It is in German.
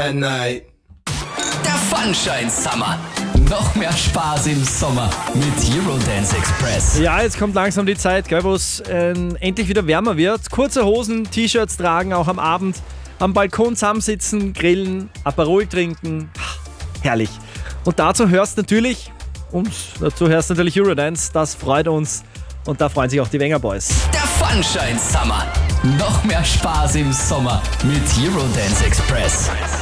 at night. Der Funshine Summer. Noch mehr Spaß im Sommer mit Eurodance Express. Ja, jetzt kommt langsam die Zeit, wo es endlich wieder wärmer wird. Kurze Hosen, T-Shirts tragen, auch am Abend am Balkon zusammensitzen, grillen, Aperol trinken. Herrlich. Und dazu hörst natürlich Eurodance. Das freut uns und da freuen sich auch die Wenger Boys. Der Funshine Summer. Noch mehr Spaß im Sommer mit Eurodance Express.